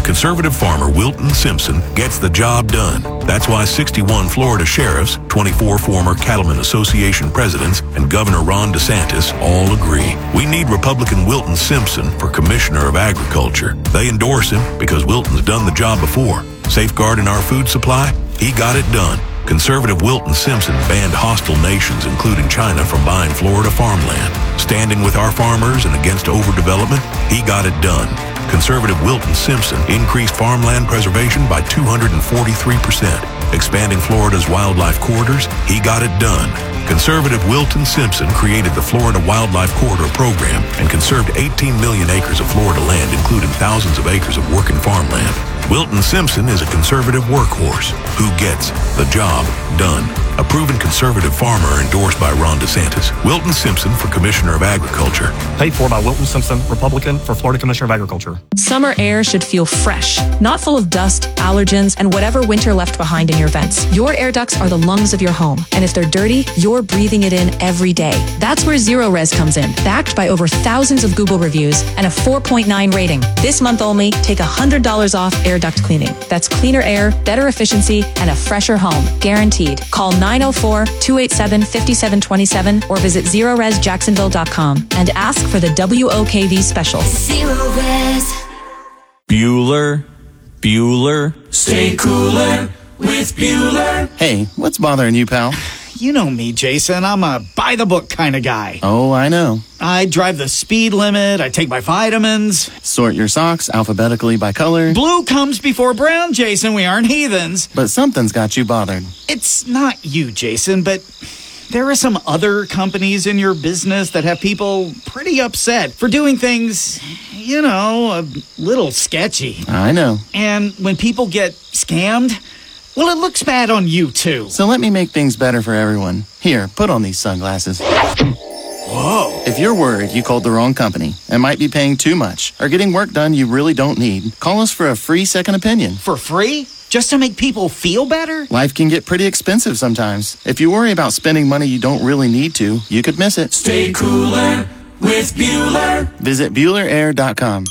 conservative farmer Wilton Simpson gets the job done. That's why 61 Florida sheriffs, 24 former Cattlemen Association presidents, and Governor Ron DeSantis all agree. We need Republican Wilton Simpson for Commissioner of Agriculture. They endorse him because Wilton's done the job before. Safeguarding our food supply? He got it done. Conservative Wilton Simpson banned hostile nations, including China, from buying Florida farmland. Standing with our farmers and against overdevelopment? He got it done. Conservative Wilton Simpson increased farmland preservation by 243%. Expanding Florida's wildlife corridors? He got it done. Conservative Wilton Simpson created the Florida Wildlife Corridor Program and conserved 18 million acres of Florida land, including thousands of acres of working farmland. Wilton Simpson is a conservative workhorse who gets the job done. A proven conservative farmer endorsed by Ron DeSantis. Wilton Simpson for Commissioner of Agriculture. Paid for by Wilton Simpson, Republican, for Florida Commissioner of Agriculture. Summer air should feel fresh, not full of dust, allergens, and whatever winter left behind in your vents. Your air ducts are the lungs of your home, and if they're dirty, you're breathing it in every day. That's where Zero Res comes in, backed by over thousands of Google reviews and a 4.9 rating. This month only, take $100 off air duct cleaning. That's cleaner air, better efficiency, and a fresher home, guaranteed. Call 904-287-5727 or visit ZeroResJacksonville.com and ask for the WOKV special. Zero Res. Bueller, stay cooler with Bueller. Hey, what's bothering you, pal? You know me, Jason. I'm a by-the-book kind of guy. Oh, I know. I drive the speed limit. I take my vitamins. Sort your socks alphabetically by color. Blue comes before brown, Jason. We aren't heathens. But something's got you bothered. It's not you, Jason, but there are some other companies in your business that have people pretty upset for doing things, you know, a little sketchy. I know. And when people get scammed, well, it looks bad on you, too. So let me make things better for everyone. Here, put on these sunglasses. Whoa. If you're worried you called the wrong company and might be paying too much or getting work done you really don't need, call us for a free second opinion. For free? Just to make people feel better? Life can get pretty expensive sometimes. If you worry about spending money you don't really need to, you could miss it. Stay cooler with Bueller. Visit BuellerAir.com.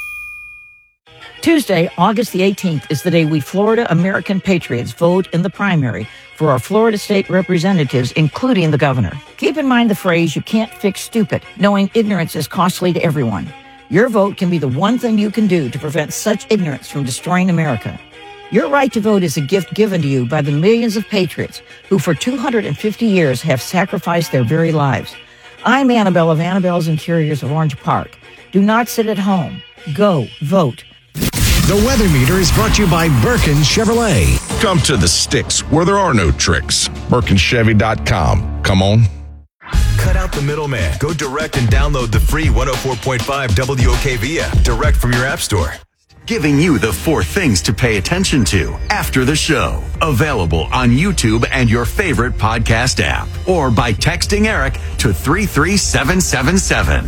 Tuesday, August the 18th, is the day we Florida American patriots vote in the primary for our Florida state representatives, including the governor. Keep in mind the phrase, you can't fix stupid, knowing ignorance is costly to everyone. Your vote can be the one thing you can do to prevent such ignorance from destroying America. Your right to vote is a gift given to you by the millions of patriots who for 250 years have sacrificed their very lives. I'm Annabelle of Annabelle's Interiors of Orange Park. Do not sit at home. Go vote. The Weather Meter is brought to you by Birkin Chevrolet. Come to the sticks where there are no tricks. BirkinChevy.com. Come on. Cut out the middleman. Go direct and download the free 104.5 WOKV app direct from your app store. Giving you the 4 things to pay attention to after the show. Available on YouTube and your favorite podcast app. Or by texting Eric to 33777.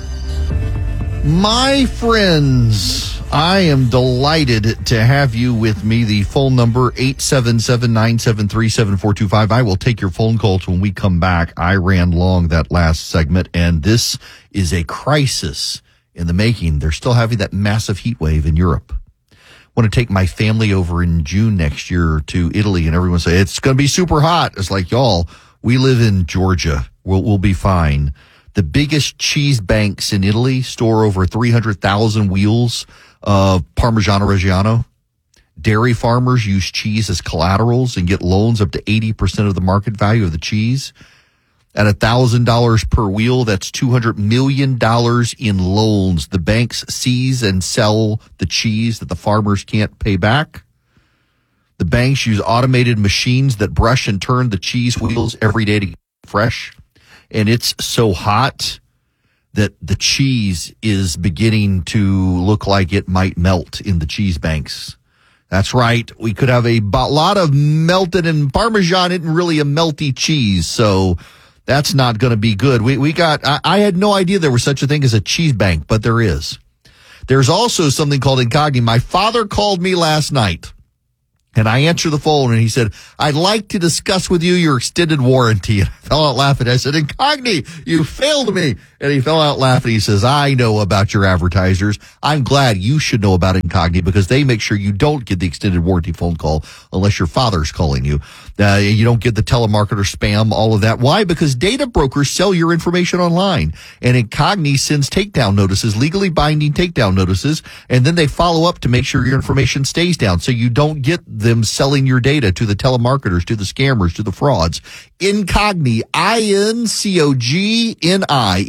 My friends, I am delighted to have you with me. The phone number, 877-973-7425. I will take your phone calls when we come back. I ran long that last segment, and this is a crisis in the making. They're still having that massive heat wave in Europe. I want to take my family over in June next year to Italy, and everyone say, it's going to be super hot. It's like, y'all, we live in Georgia. We'll be fine. The biggest cheese banks in Italy store over 300,000 wheels of Parmigiano Reggiano. Dairy farmers use cheese as collaterals and get loans up to 80% of the market value of the cheese. At $1,000 per wheel, that's $200 million in loans. The banks seize and sell the cheese that the farmers can't pay back. The banks use automated machines that brush and turn the cheese wheels every day to get fresh. And it's so hot that the cheese is beginning to look like it might melt in the cheese banks. That's right. We could have a lot of melted, and Parmesan isn't really a melty cheese, so that's not going to be good. I had no idea there was such a thing as a cheese bank, but there is. There's also something called Incogni. My father called me last night, And I answered the phone, and he said, I'd like to discuss with you your extended warranty. And I fell out laughing. I said, Incogni, you failed me. And he fell out laughing. He says, I know about your advertisers. I'm glad you should know about Incogni because they make sure you don't get the extended warranty phone call unless your father's calling you. You don't get the telemarketer spam, all of that. Why? Because data brokers sell your information online. And Incogni sends takedown notices, legally binding takedown notices, and then they follow up to make sure your information stays down so you don't get them selling your data to the telemarketers, to the scammers, to the frauds. Incogni, I-N-C-O-G-N-I,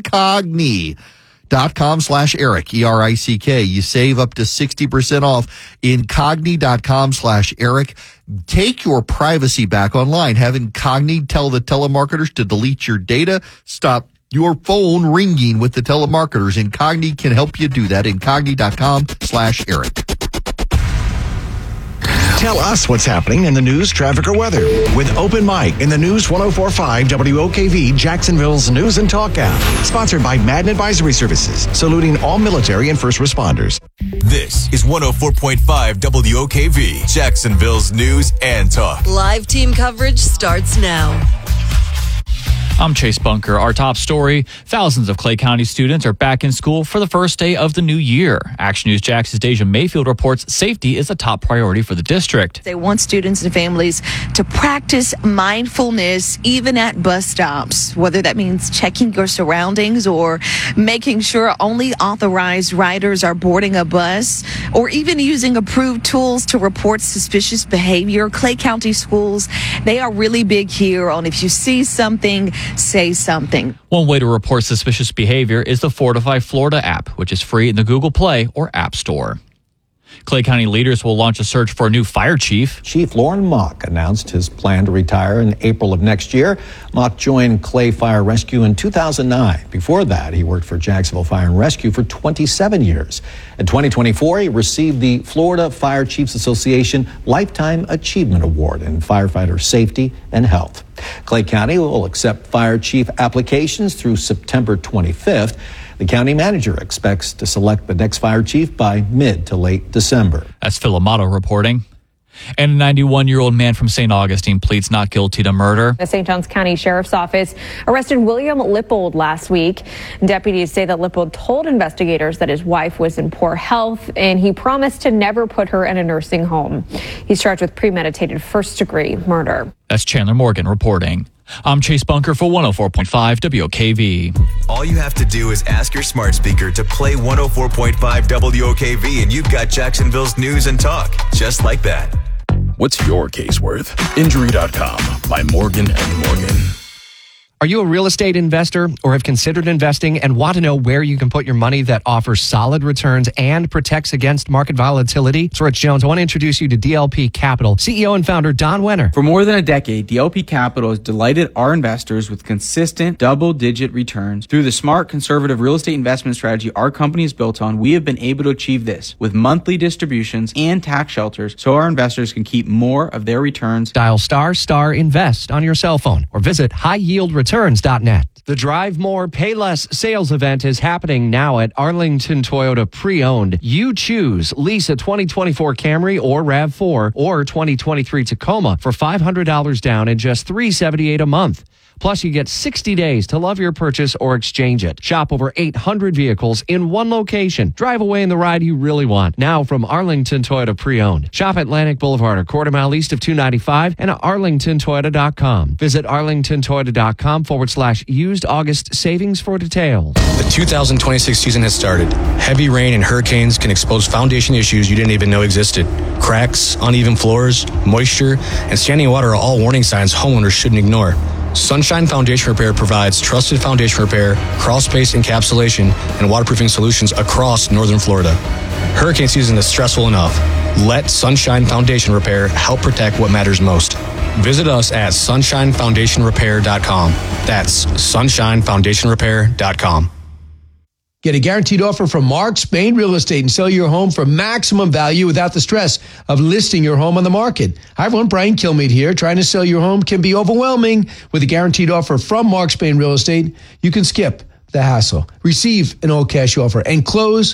Incogni.com/Eric, E-R-I-C-K. You save up to 60% off. Incogni.com/Eric. Take your privacy back online. Have Incogni tell the telemarketers to delete your data. Stop your phone ringing with the telemarketers. Incogni can help you do that. Incogni.com/Eric. Tell us what's happening in the news, traffic, or weather with Open Mic in the News 104.5 WOKV Jacksonville's News and Talk app. Sponsored by Madden Advisory Services, saluting all military and first responders. This is 104.5 WOKV Jacksonville's News and Talk. Live team coverage starts now. I'm Chase Bunker. Our top story, thousands of Clay County students are back in school for the first day of the new year. Action News Jax's Deja Mayfield reports safety is a top priority for the district. They want students and families to practice mindfulness even at bus stops, whether that means checking your surroundings or making sure only authorized riders are boarding a bus, or even using approved tools to report suspicious behavior. Clay County schools, they are really big here on if you see something, say something. One way to report suspicious behavior is the Fortify Florida app, which is free in the Google Play or App Store. Clay County leaders will launch a search for a new fire chief. Chief Lauren Mock announced his plan to retire in April of next year. Mock joined Clay Fire Rescue in 2009. Before that, he worked for Jacksonville Fire and Rescue for 27 years. In 2024, he received the Florida Fire Chiefs Association Lifetime Achievement Award in firefighter safety and health. Clay County will accept fire chief applications through September 25th. The county manager expects to select the next fire chief by mid to late December. That's Phil Amato reporting. And a 91-year-old man from St. Augustine pleads not guilty to murder. The St. Johns County Sheriff's Office arrested William Lippold last week. Deputies say that Lippold told investigators that his wife was in poor health and he promised to never put her in a nursing home. He's charged with premeditated first-degree murder. That's Chandler Morgan reporting. I'm Chase Bunker for 104.5 WOKV. All you have to do is ask your smart speaker to play 104.5 WOKV and you've got Jacksonville's News and Talk, just like that. What's your case worth? Injury.com by Morgan & Morgan. Are you a real estate investor or have considered investing and want to know where you can put your money that offers solid returns and protects against market volatility? It's Rich Jones. I want to introduce you to DLP Capital, CEO and founder Don Wenner. For more than a decade, DLP Capital has delighted our investors with consistent double-digit returns. Through the smart, conservative real estate investment strategy our company is built on, we have been able to achieve this with monthly distributions and tax shelters so our investors can keep more of their returns. Dial ** invest on your cell phone or visit highyieldreturns.net. The Drive More, Pay Less sales event is happening now at Arlington Toyota Pre-Owned. You choose lease a 2024 Camry or RAV4 or 2023 Tacoma for $500 down and just $378 a month. Plus, you get 60 days to love your purchase or exchange it. Shop over 800 vehicles in one location. Drive away in the ride you really want. Now from Arlington Toyota Pre-Owned. Shop Atlantic Boulevard, a quarter mile east of 295 and at arlingtontoyota.com. Visit arlingtontoyota.com/used August savings for details. The 2026 season has started. Heavy rain and hurricanes can expose foundation issues you didn't even know existed. Cracks, uneven floors, moisture, and standing water are all warning signs homeowners shouldn't ignore. Sunshine Foundation Repair provides trusted foundation repair, crawl space encapsulation, and waterproofing solutions across northern Florida. Hurricane season is stressful enough. Let Sunshine Foundation Repair help protect what matters most. Visit us at sunshinefoundationrepair.com. That's sunshinefoundationrepair.com. Get a guaranteed offer from Mark Spain Real Estate and sell your home for maximum value without the stress of listing your home on the market. Hi everyone, Brian Kilmeade here. Trying to sell your home can be overwhelming. With a guaranteed offer from Mark Spain Real Estate, you can skip the hassle, receive an all-cash offer, and close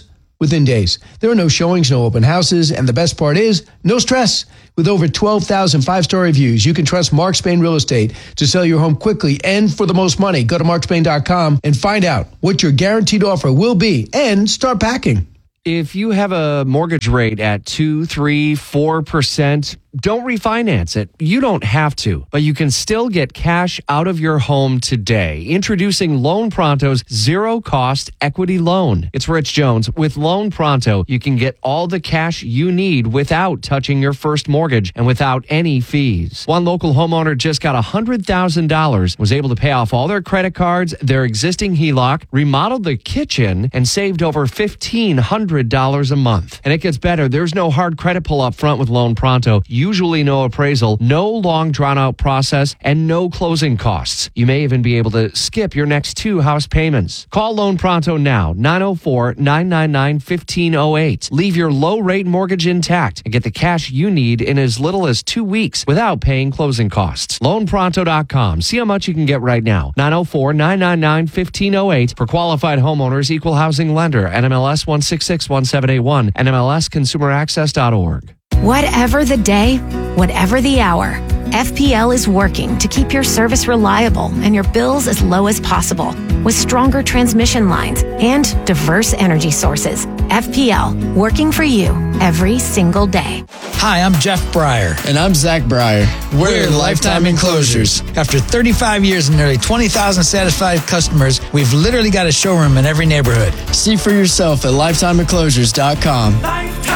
within days. There are no showings, no open houses, and the best part is, no stress. With over 12,000 five-star reviews, you can trust Mark Spain Real Estate to sell your home quickly and for the most money. Go to markspain.com and find out what your guaranteed offer will be and start packing. If you have a mortgage rate at 2, 3, 4%, don't refinance it. You don't have to, but you can still get cash out of your home today. Introducing Loan Pronto's zero-cost equity loan. It's Rich Jones. With Loan Pronto, you can get all the cash you need without touching your first mortgage and without any fees. One local homeowner just got $100,000, was able to pay off all their credit cards, their existing HELOC, remodeled the kitchen, and saved over $1,500 a month. And it gets better. There's no hard credit pull up front with Loan Pronto. Usually no appraisal, no long drawn-out process, and no closing costs. You may even be able to skip your next 2 house payments. Call Loan Pronto now, 904-999-1508. Leave your low-rate mortgage intact and get the cash you need in as little as 2 weeks without paying closing costs. LoanPronto.com. See how much you can get right now. 904-999-1508 for qualified homeowners, equal housing lender, NMLS 1661781, NMLSconsumeraccess.org. Whatever the day, whatever the hour, FPL is working to keep your service reliable and your bills as low as possible. With stronger transmission lines and diverse energy sources, FPL, working for you every single day. Hi, I'm Jeff Breyer. And I'm Zach Breyer. We're Lifetime Enclosures. After 35 years and nearly 20,000 satisfied customers, we've literally got a showroom in every neighborhood. See for yourself at lifetimeenclosures.com.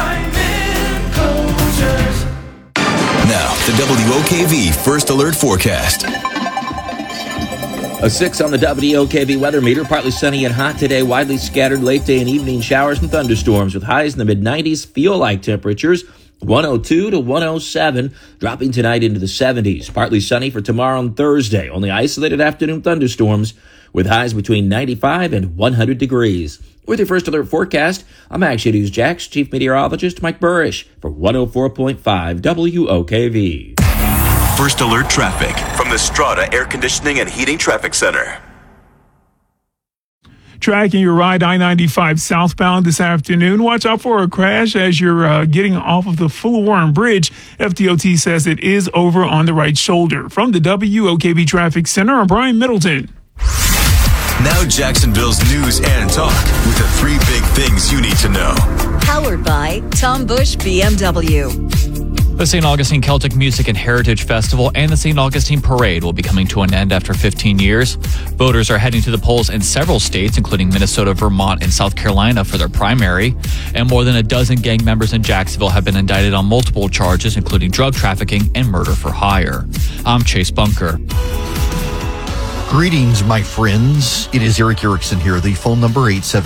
Now, the WOKV First Alert Forecast. A 6 on the WOKV weather meter. Partly sunny and hot today. Widely scattered late day and evening showers and thunderstorms with highs in the mid-90s. Feel-like temperatures 102 to 107. Dropping tonight into the 70s. Partly sunny for tomorrow and Thursday. Only isolated afternoon thunderstorms with highs between 95 and 100 degrees. With your First Alert forecast, I'm Action News Jax Chief Meteorologist Mike Burrish for 104.5 WOKV. First Alert traffic from the Strata Air Conditioning and Heating Traffic Center. Tracking your ride I-95 southbound this afternoon. Watch out for a crash as you're getting off of the Fuller Warren Bridge. FDOT says it is over on the right shoulder. From the WOKV Traffic Center, I'm Brian Middleton. Now Jacksonville's news and talk with the 3 big things you need to know. Powered by Tom Bush BMW. The St. Augustine Celtic Music and Heritage Festival and the St. Augustine Parade will be coming to an end after 15 years. Voters are heading to the polls in several states, including Minnesota, Vermont, and South Carolina for their primary. And more than a dozen gang members in Jacksonville have been indicted on multiple charges, including drug trafficking and murder for hire. I'm Chase Bunker. Greetings, my friends. It is Eric Erickson here. The phone number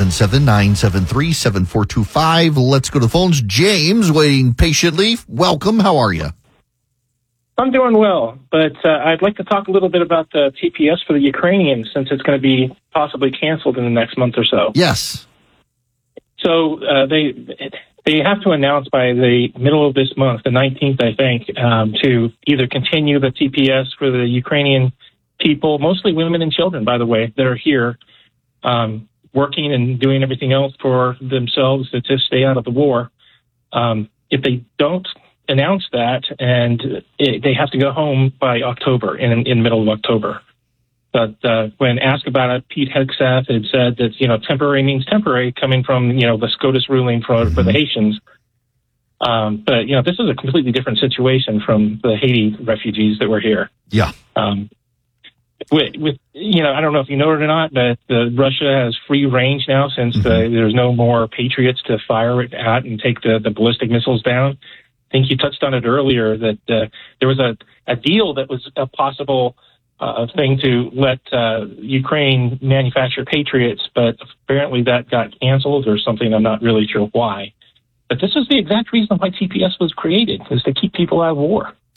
877-973-7425. Let's go to the phones. James, waiting patiently. Welcome. How are you? I'm doing well, but I'd like to talk a little bit about the TPS for the Ukrainians since it's going to be possibly canceled in the next month or so. Yes. So they have to announce by the middle of this month, the 19th, I think, to either continue the TPS for the Ukrainian people, mostly women and children, by the way, that are here working and doing everything else for themselves to stay out of the war. If they don't announce that, and they have to go home by October, in the middle of October. But when asked about it, Pete Hegseth had said that, temporary means temporary, coming from, the SCOTUS ruling for the Haitians. But, this is a completely different situation from the Haiti refugees that were here. Yeah. With I don't know if you know it or not, but Russia has free range now since there's no more Patriots to fire it at and take the ballistic missiles down. I think you touched on it earlier that there was a deal that was a possible thing to let Ukraine manufacture Patriots, but apparently that got canceled or something. I'm not really sure why. But this is the exact reason why TPS was created, is to keep people out of war.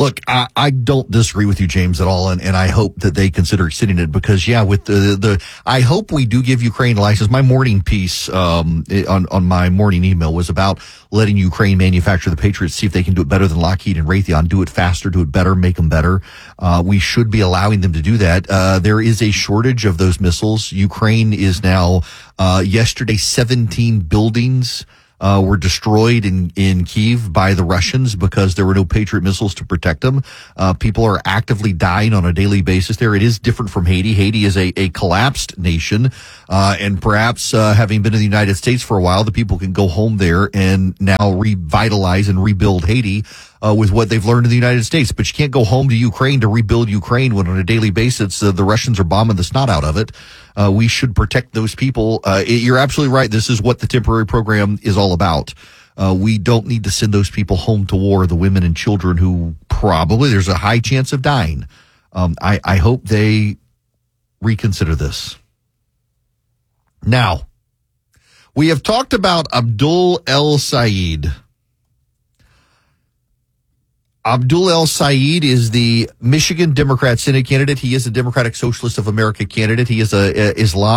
Look, I don't disagree with you, James, at all, and I hope that they consider extending it because, with I hope we do give Ukraine a license. My morning piece on my morning email was about letting Ukraine manufacture the Patriots, see if they can do it better than Lockheed and Raytheon, do it faster, do it better, make them better. We should be allowing them to do that. There is a shortage of those missiles. Ukraine is now, yesterday, 17 buildings were destroyed in Kyiv by the Russians because there were no Patriot missiles to protect them. People are actively dying on a daily basis there. It is different from Haiti. Haiti is a collapsed nation, and perhaps having been in the United States for a while, the people can go home there and now revitalize and rebuild Haiti with what they've learned in the United States. But you can't go home to Ukraine to rebuild Ukraine when on a daily basis the Russians are bombing the snot out of it. We should protect those people. You're absolutely right. This is what the temporary program is all about. We don't need to send those people home to war, the women and children who probably there's a high chance of dying. I hope they reconsider this. Now, we have talked about Abdul El Sayed. Abdul El Sayed is the Michigan Democrat Senate candidate. He is a Democratic Socialist of America candidate. He is a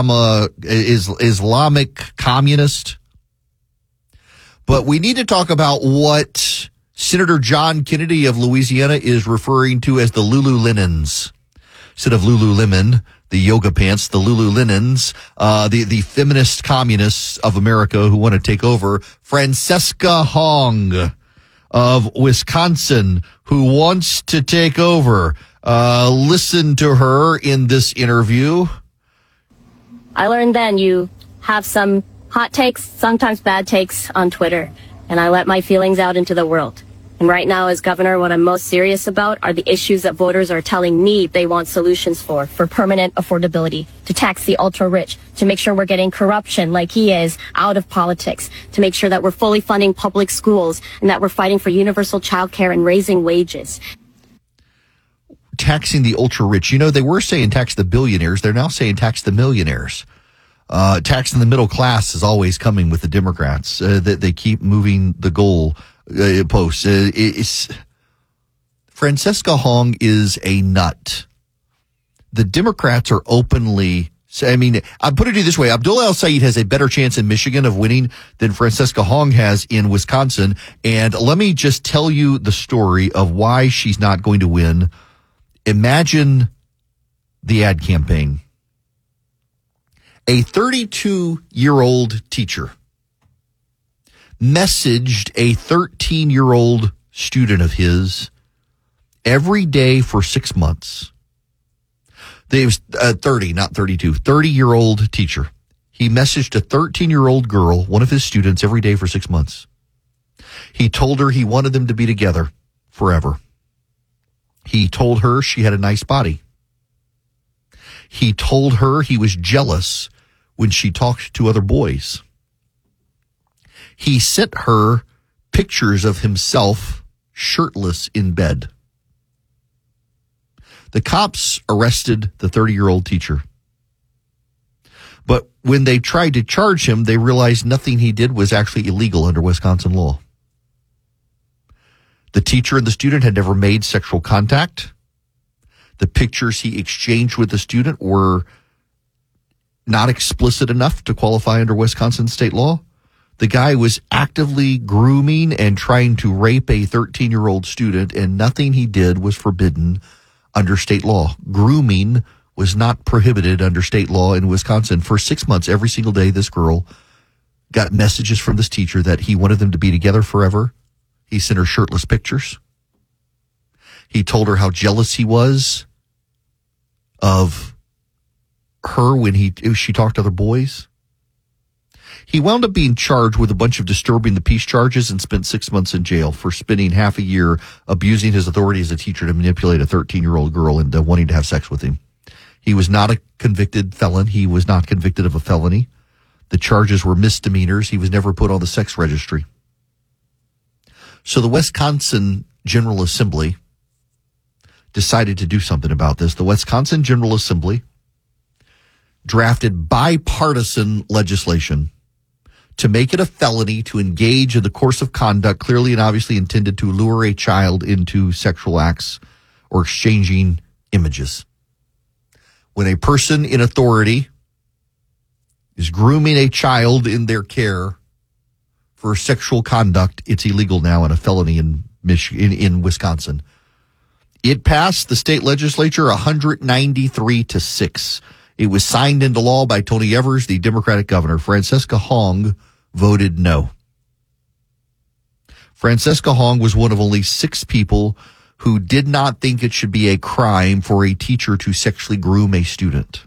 Islamic communist. But we need to talk about what Senator John Kennedy of Louisiana is referring to as the Lululemons. Instead of Lululemon, the yoga pants, the Lululemons, the feminist communists of America who want to take over. Francesca Hong of Wisconsin, who wants to take over. Listen to her in this interview. I learned then you have some hot takes, sometimes bad takes on Twitter, and I let my feelings out into the world. And right now, as governor, what I'm most serious about are the issues that voters are telling me they want solutions for permanent affordability, to tax the ultra-rich, to make sure we're getting corruption like he is out of politics, to make sure that we're fully funding public schools, and that we're fighting for universal child care and raising wages. Taxing the ultra-rich. You know, they were saying tax the billionaires. They're now saying tax the millionaires. Taxing the middle class is always coming with the Democrats. They keep moving the goal posts. Francesca Hong is a nut. The Democrats are openly, I put it this way. Abdul El Sayed has a better chance in Michigan of winning than Francesca Hong has in Wisconsin. And let me just tell you the story of why she's not going to win. Imagine the ad campaign. A 32-year-old teacher messaged a 13-year-old student of his every day for 6 months. They was 30, not 32, 30-year-old teacher. He messaged a 13-year-old girl, one of his students, every day for 6 months. He told her he wanted them to be together forever. He told her she had a nice body. He told her he was jealous when she talked to other boys. He sent her pictures of himself shirtless in bed. The cops arrested the 30-year-old teacher. But when they tried to charge him, they realized nothing he did was actually illegal under Wisconsin law. The teacher and the student had never made sexual contact. The pictures he exchanged with the student were not explicit enough to qualify under Wisconsin state law. The guy was actively grooming and trying to rape a 13-year-old student, and nothing he did was forbidden under state law. Grooming was not prohibited under state law in Wisconsin. For 6 months, every single day, this girl got messages from this teacher that he wanted them to be together forever. He sent her shirtless pictures. He told her how jealous he was of her when she talked to other boys. He wound up being charged with a bunch of disturbing the peace charges and spent 6 months in jail for spending half a year abusing his authority as a teacher to manipulate a 13-year-old girl into wanting to have sex with him. He was not a convicted felon. He was not convicted of a felony. The charges were misdemeanors. He was never put on the sex registry. So the Wisconsin General Assembly decided to do something about this. The Wisconsin General Assembly drafted bipartisan legislation to make it a felony to engage in the course of conduct clearly and obviously intended to lure a child into sexual acts or exchanging images. When a person in authority is grooming a child in their care for sexual conduct, it's illegal now and a felony in Wisconsin. It passed the state legislature 193-6. It was signed into law by Tony Evers, the Democratic governor. Francesca Hong voted no. Francesca Hong was one of only 6 people who did not think it should be a crime for a teacher to sexually groom a student.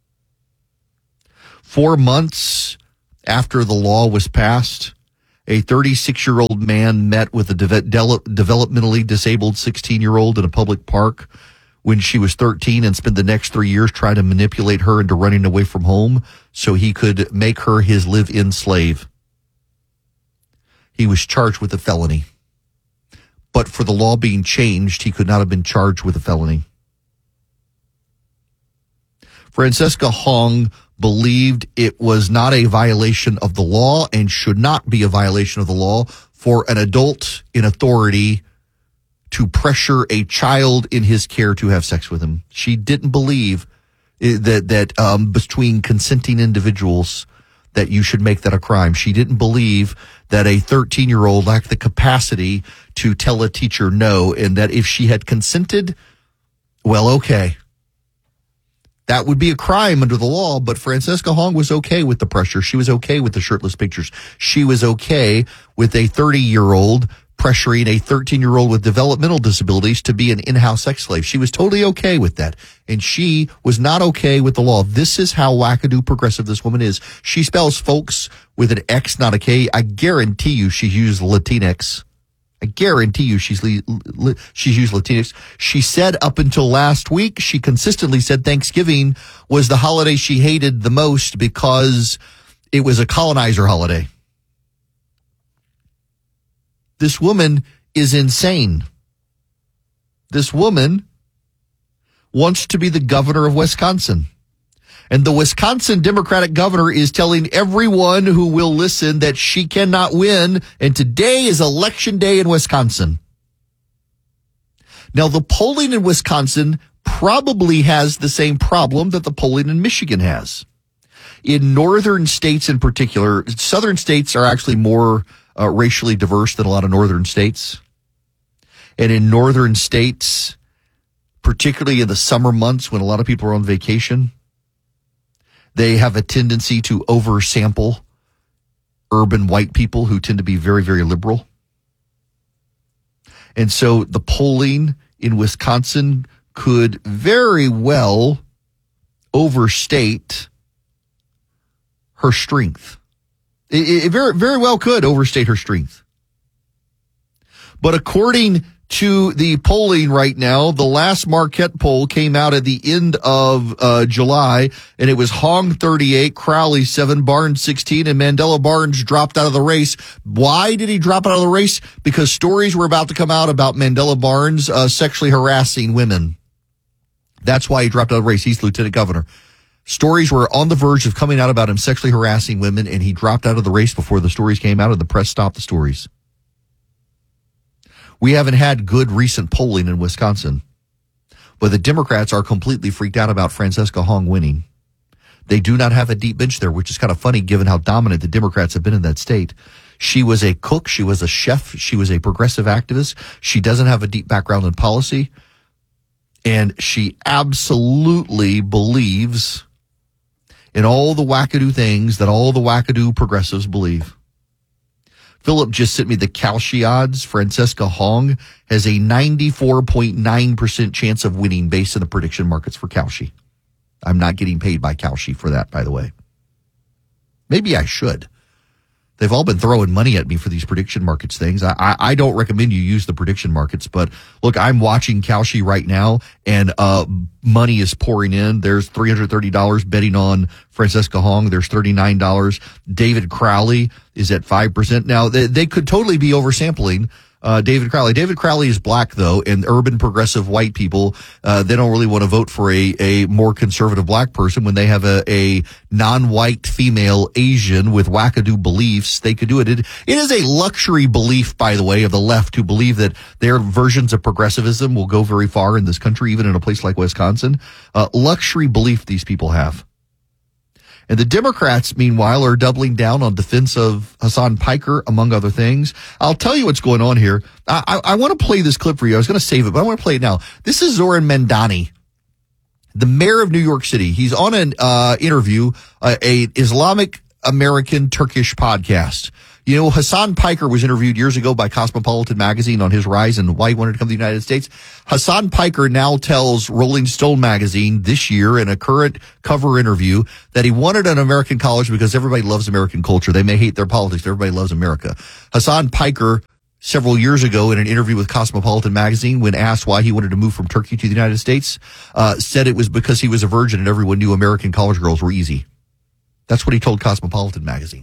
4 months after the law was passed, a 36-year-old man met with a developmentally disabled 16-year-old in a public park when she was 13 and spent the next 3 years trying to manipulate her into running away from home so he could make her his live-in slave. He was charged with a felony. But for the law being changed, he could not have been charged with a felony. Francesca Hong believed it was not a violation of the law and should not be a violation of the law for an adult in authority to pressure a child in his care to have sex with him. She didn't believe that between consenting individuals that you should make that a crime. She didn't believe that a 13-year-old lacked the capacity to tell a teacher no, and that if she had consented, well, okay. That would be a crime under the law, but Francesca Hong was okay with the pressure. She was okay with the shirtless pictures. She was okay with a 30-year-old pressuring a 13-year-old with developmental disabilities to be an in-house sex slave. She was totally okay with that. And she was not okay with the law. This is how wackadoo progressive this woman is. She spells folks with an X, not a K. I guarantee you she used Latinx. I guarantee you she's used Latinx. She said up until last week, she consistently said Thanksgiving was the holiday she hated the most because it was a colonizer holiday. This woman is insane. This woman wants to be the governor of Wisconsin. And the Wisconsin Democratic governor is telling everyone who will listen that she cannot win. And today is election day in Wisconsin. Now, the polling in Wisconsin probably has the same problem that the polling in Michigan has. In northern states in particular, southern states are actually more racially diverse than a lot of northern states. And in northern states, particularly in the summer months when a lot of people are on vacation, they have a tendency to oversample urban white people who tend to be very, very liberal. And so the polling in Wisconsin could very well overstate her strength. It very, very well could overstate her strength. But according to the polling right now, the last Marquette poll came out at the end of July, and it was Hong 38, Crowley 7, Barnes 16, and Mandela Barnes dropped out of the race. Why did he drop out of the race? Because stories were about to come out about Mandela Barnes sexually harassing women. That's why he dropped out of the race. He's lieutenant governor. Stories were on the verge of coming out about him sexually harassing women, and he dropped out of the race before the stories came out, and the press stopped the stories. We haven't had good recent polling in Wisconsin, but the Democrats are completely freaked out about Francesca Hong winning. They do not have a deep bench there, which is kind of funny given how dominant the Democrats have been in that state. She was a cook. She was a chef. She was a progressive activist. She doesn't have a deep background in policy, and she absolutely believes in all the wackadoo things that all the wackadoo progressives believe. Philip just sent me the Kalshi odds. Francesca Hong has a 94.9% chance of winning based on the prediction markets for Kalshi. I'm not getting paid by Kalshi for that, by the way. Maybe I should. They've all been throwing money at me for these prediction markets things. I don't recommend you use the prediction markets, but look, I'm watching Kalshi right now, and money is pouring in. There's $330 betting on Francesca Hong. There's $39. David Crowley is at 5%. Now, they could totally be oversampling. David Crowley. David Crowley is black, though, and urban progressive white people, they don't really want to vote for a more conservative black person when they have a non-white female Asian with wackadoo beliefs. They could do it. It is a luxury belief, by the way, of the left who believe that their versions of progressivism will go very far in this country, even in a place like Wisconsin. Luxury belief these people have. And the Democrats, meanwhile, are doubling down on defense of Hassan Piker, among other things. I'll tell you what's going on here. I want to play this clip for you. I was going to save it, but I want to play it now. This is Zoran Mandani, the mayor of New York City. He's on an interview, a Islamic American Turkish podcast. You know, Hassan Piker was interviewed years ago by Cosmopolitan magazine on his rise and why he wanted to come to the United States. Hassan Piker now tells Rolling Stone magazine this year in a current cover interview that he wanted an American college because everybody loves American culture. They may hate their politics, but everybody loves America. Hassan Piker, several years ago in an interview with Cosmopolitan magazine, when asked why he wanted to move from Turkey to the United States, said it was because he was a virgin and everyone knew American college girls were easy. That's what he told Cosmopolitan magazine.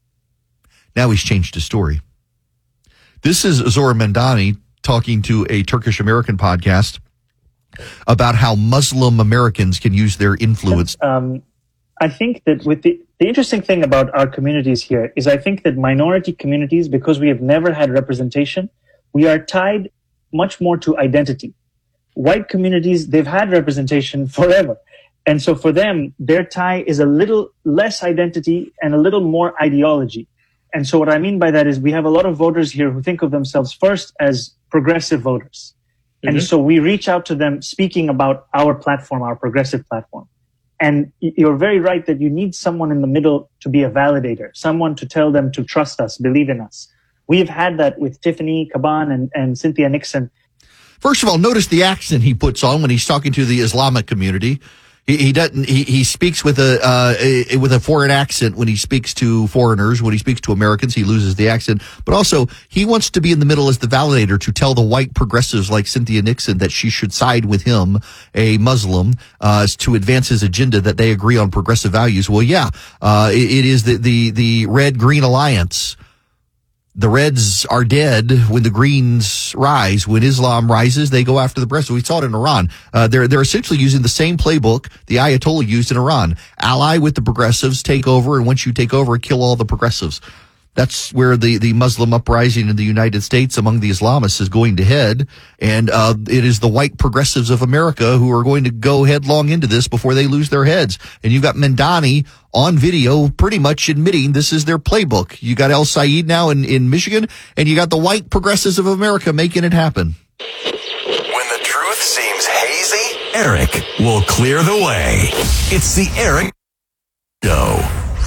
Now he's changed his story. This is Zoran Mandani talking to a Turkish American podcast about how Muslim Americans can use their influence. I think that with the interesting thing about our communities here is I think that minority communities, because we have never had representation, we are tied much more to identity. White communities, they've had representation forever. And so for them, their tie is a little less identity and a little more ideology. And so what I mean by that is we have a lot of voters here who think of themselves first as progressive voters. Mm-hmm. And so we reach out to them speaking about our platform, our progressive platform. And you're very right that you need someone in the middle to be a validator, someone to tell them to trust us, believe in us. We've had that with Tiffany Caban and Cynthia Nixon. First of all, notice the accent he puts on when he's talking to the Islamic community. He speaks with a foreign accent when he speaks to foreigners. When he speaks to Americans, he loses the accent. But also, he wants to be in the middle as the validator to tell the white progressives like Cynthia Nixon that she should side with him, a Muslim, to advance his agenda that they agree on progressive values. Well, yeah, it is the Red-Green Alliance. The Reds are dead when the Greens rise. When Islam rises, they go after the progressives. We saw it in Iran. They're essentially using the same playbook the Ayatollah used in Iran. Ally with the progressives, take over, and once you take over, kill all the progressives. That's where the Muslim uprising in the United States among the Islamists is going to head. And it is the white progressives of America who are going to go headlong into this before they lose their heads. And you've got Mandani on video pretty much admitting this is their playbook. You got El Said now in Michigan, and you got the white progressives of America making it happen. When the truth seems hazy, Eric will clear the way. It's the Eric Show.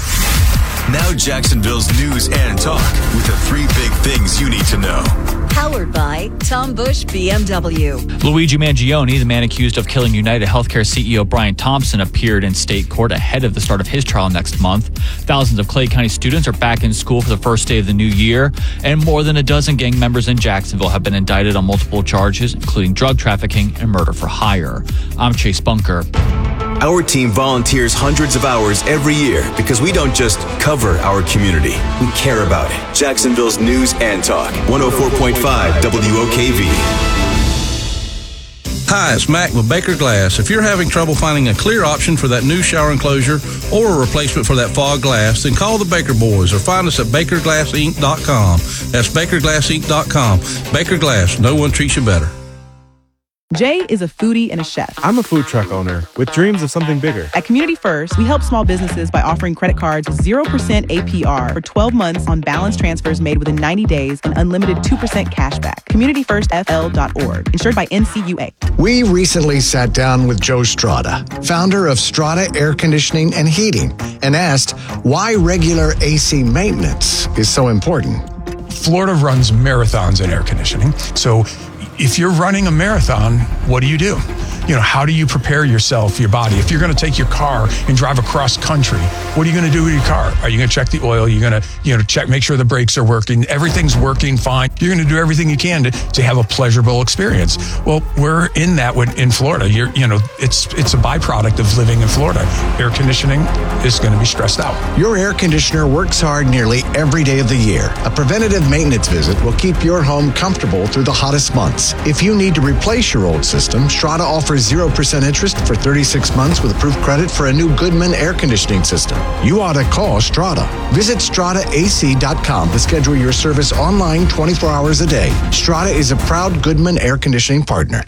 Now Jacksonville's news and talk with the three big things you need to know. Powered by Tom Bush BMW. Luigi Mangione, the man accused of killing United Healthcare CEO Brian Thompson, appeared in state court ahead of the start of his trial next month. Thousands of Clay County students are back in school for the first day of the new year, and more than a dozen gang members in Jacksonville have been indicted on multiple charges, including drug trafficking and murder for hire. I'm Chase Bunker. Our team volunteers hundreds of hours every year because we don't just cover our community, we care about it. Jacksonville's news and talk, 104.5 WOKV. Hi, it's Mac with Baker Glass. If you're having trouble finding a clear option for that new shower enclosure or a replacement for that fog glass, then call the Baker Boys or find us at BakerGlassInc.com. That's BakerGlassInc.com. Baker Glass, no one treats you better. Jay is a foodie and a chef. I'm a food truck owner with dreams of something bigger. At Community First, we help small businesses by offering credit cards with 0% APR for 12 months on balance transfers made within 90 days and unlimited 2% cash back. CommunityFirstFL.org. Insured by NCUA. We recently sat down with Joe Strada, founder of Strada Air Conditioning and Heating, and asked why regular AC maintenance is so important. Florida runs marathons in air conditioning, so if you're running a marathon, what do? how do you prepare yourself, your body? If you're going to take your car and drive across country, what are you going to do with your car? Are you going to check the oil? You're going to, check, make sure the brakes are working. Everything's working fine. You're going to do everything you can to have a pleasurable experience. Well, we're in that in Florida. It's a byproduct of living in Florida. Air conditioning is going to be stressed out. Your air conditioner works hard nearly every day of the year. A preventative maintenance visit will keep your home comfortable through the hottest months. If you need to replace your old system, Strata offers 0% interest for 36 months with approved credit for a new Goodman air conditioning system. You ought to call Strata. Visit StrataAC.com to schedule your service online 24 hours a day. Strata is a proud Goodman air conditioning partner.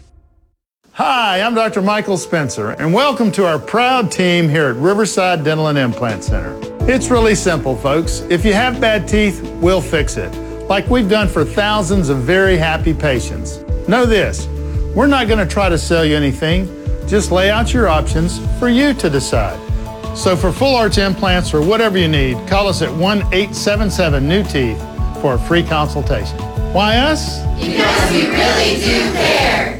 Hi, I'm Dr. Michael Spencer, and welcome to our proud team here at Riverside Dental and Implant Center. It's really simple, folks. If you have bad teeth, we'll fix it, like we've done for thousands of very happy patients. Know this, we're not going to try to sell you anything, just lay out your options for you to decide. So for full arch implants or whatever you need, call us at 1-877-NEW-TEETH for a free consultation. Why us? Because we really do care.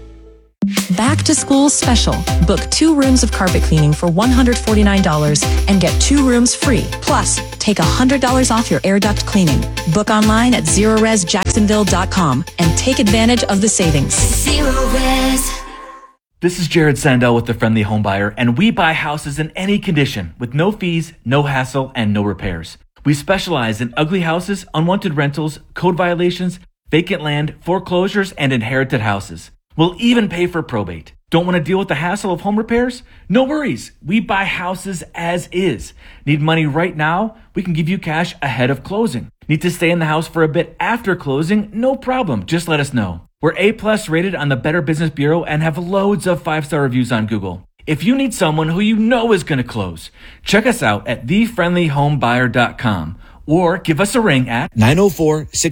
Back to school special. Book 2 rooms of carpet cleaning for $149 and get 2 rooms free. Plus, take $100 off your air duct cleaning. Book online at ZeroResJacksonville.com and take advantage of the savings. Zero Res. This is Jared Sandell with The Friendly Home Buyer, and we buy houses in any condition with no fees, no hassle, and no repairs. We specialize in ugly houses, unwanted rentals, code violations, vacant land, foreclosures, and inherited houses. We'll even pay for probate. Don't want to deal with the hassle of home repairs? No worries. We buy houses as is. Need money right now? We can give you cash ahead of closing. Need to stay in the house for a bit after closing? No problem. Just let us know. We're A+ rated on the Better Business Bureau and have loads of 5-star reviews on Google. If you need someone who you know is going to close, check us out at thefriendlyhomebuyer.com. Or give us a ring at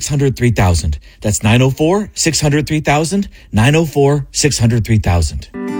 904-600-3000. That's 904-600-3000, 904-600-3000.